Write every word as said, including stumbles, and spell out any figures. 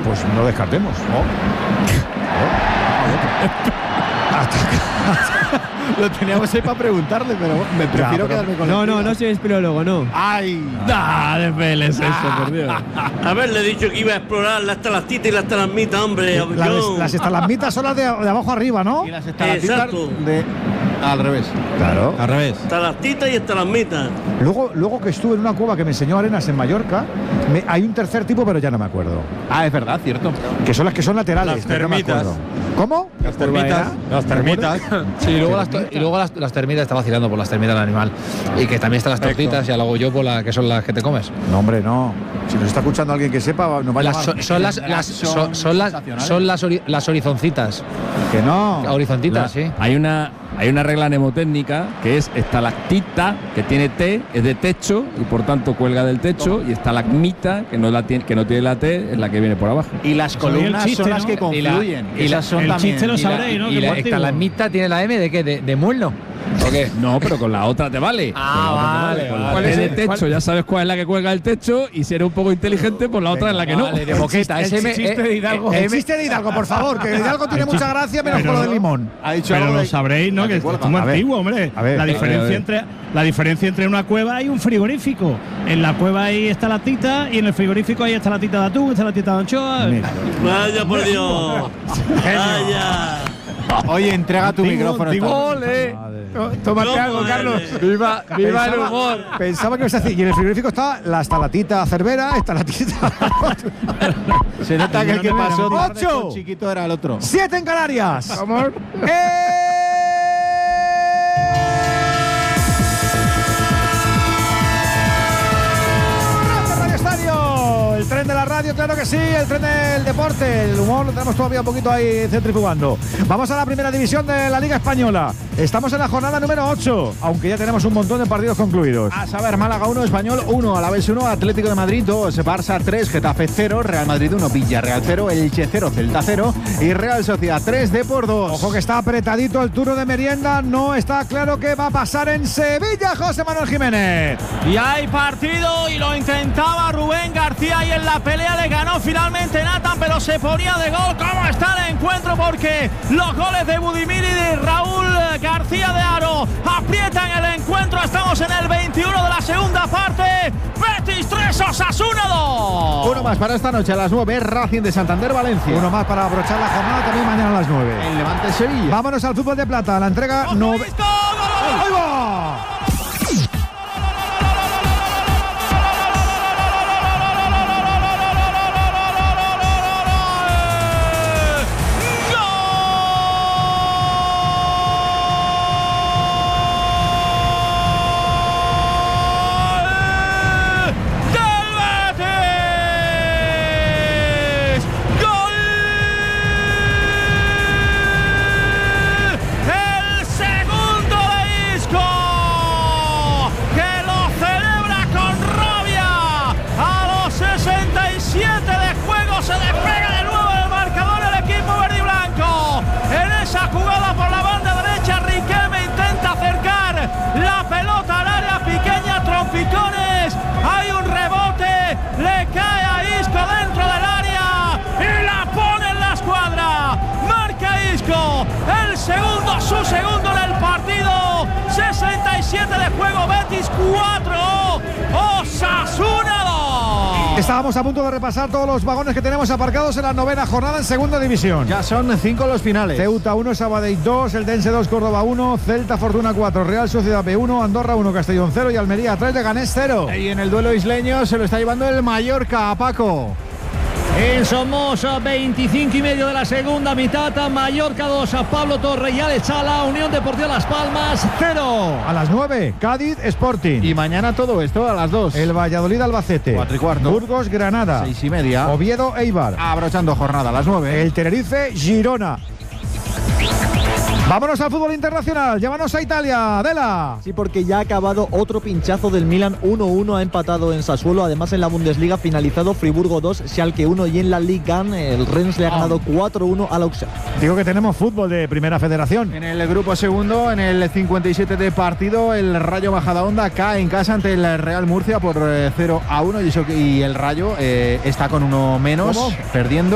pues no descartemos. Oh. Oh. Lo teníamos ahí para preguntarle, pero me prefiero ya, pero quedarme con No, no, no soy espeleólogo, no. ¡Ay! ¡Ah, desveles eso, por Dios! Haberle dicho que iba a explorar las estalactitas y las estalagmitas, hombre. Las, las estalagmitas son las de, de abajo arriba, ¿no? Y las estalactitas de... Al revés. Claro. Al revés. Estalactitas y estalagmitas. Luego, luego que estuve en una cueva que me enseñó Arenas en Mallorca, me, hay un tercer tipo, pero ya no me acuerdo. Ah, es verdad, cierto. Que son las que son laterales. Las termitas. No ¿Cómo? Las termitas. Las termitas. Sí, y luego, las, y luego las, las termitas, está vacilando por las termitas del animal. Y que también están las tortitas, y luego yo por la que son las que te comes. No, hombre, no. Si nos está escuchando alguien que sepa, nos va a las, son, son las, las son, son las son las, ori, las horizoncitas. Que no. Horizontitas, la, sí. Hay una hay una regla mnemotécnica que es estalactita, que tiene T, es de techo y por tanto cuelga del techo, y estalagmita, que no la tiene, que no tiene la T, es la que viene por abajo. Y las columnas chiste, son las ¿no? que confluyen. Y, la, y las son el también. Chiste lo sabréis, ¿no? Y la estalagmita tiene la M de qué, de, de muelo. ¿O qué? No, pero con la otra te vale. Ah, vale. Con la vale. T de techo, ¿cuál? Ya sabes cuál es la que cuelga el techo, y si eres un poco inteligente, pues la otra es la que no. Vale, de boqueta. El chiste, el chiste de Hidalgo. El chiste de Hidalgo, por favor, que Hidalgo tiene mucha gracia, menos con lo de limón. Ha dicho pero lo sabréis, ¿no? Que es muy antiguo, hombre. A ver, la diferencia entre la diferencia entre una cueva y un frigorífico. En la cueva ahí está la tita y en el frigorífico ahí está la tita de atún, está la tita de anchoa. Vaya por Dios. Vaya. Oye, entrega tu micrófono. ¡Ole! Tómate algo, Carlos. Viva, viva el humor. Pensaba que ibas a decir. Y en el frigorífico está la estalatita Cervera, estalatita. Se nota que el que pasó ocho. Chiquito era el otro. Siete en Canarias. Vamos. ¡Eh! El tren de la radio, claro que sí, el tren del deporte, el humor lo tenemos todavía un poquito ahí centrifugando. Vamos a la primera división de la Liga Española. Estamos en la jornada número ocho, aunque ya tenemos un montón de partidos concluidos. A saber, Málaga uno, Español uno, Alavés uno, Atlético de Madrid dos, Barça tres, Getafe cero, Real Madrid uno, Villarreal cero, Elche cero, Celta cero y Real Sociedad tres, Depor dos. Ojo que está apretadito el turno de merienda, no está claro qué va a pasar en Sevilla, José Manuel Jiménez. Y hay partido y lo intentaba Rubén García y en la pelea le ganó finalmente Nathan, pero se ponía de gol. ¿Cómo está el encuentro? Porque los goles de Budimir y de Raúl García de Haro aprietan el encuentro. Estamos en el veintiuno de la segunda parte. Betis tres, Osasuna dos. Uno más para esta noche a las nueve, Racing de Santander, Valencia. Uno más para abrochar la jornada también mañana a las nueve. El Levante Sevilla. Vámonos al fútbol de plata, la entrega no. ¡Ahí va! Hay un rebote, le cae a Isco dentro del área y la pone en la escuadra. Marca Isco, el segundo, su segundo en el partido. sesenta y siete de juego, Betis cuatro, Osasuna dos. Estábamos a punto de repasar todos los vagones que tenemos aparcados en la novena jornada en segunda división. Ya son cinco los finales. Ceuta uno, Sabadell dos, Eldense dos, Córdoba uno, Celta Fortuna cuatro, Real Sociedad B uno, Andorra uno, Castellón cero y Almería tres, Leganés cero. Y en el duelo isleño se lo está llevando el Mallorca, a Paco. En Somos, veinticinco y medio de la segunda mitad, Mallorca dos, Pablo Torre y Alex Sala, Unión Deportiva Las Palmas cero. A las nueve, Cádiz Sporting. Y mañana todo esto a las dos. El Valladolid Albacete. Cuatro y cuarto. Burgos Granada. Seis y media. Oviedo Eibar. Abrochando jornada a las nueve. El Tenerife Girona. Vámonos al fútbol internacional, llévanos a Italia, Adela. Sí, porque ya ha acabado otro pinchazo del Milan, uno uno ha empatado en Sassuolo, además en la Bundesliga finalizado Friburgo dos, Schalke uno y en la Liga el Rennes le ha ganado cuatro uno al Auxerre. Digo que tenemos fútbol de primera federación. En el grupo segundo, en el cincuenta y siete de partido, el Rayo Majadahonda cae en casa ante el Real Murcia por cero a uno y, eso, y el Rayo eh, está con uno menos, ¿Cómo? perdiendo.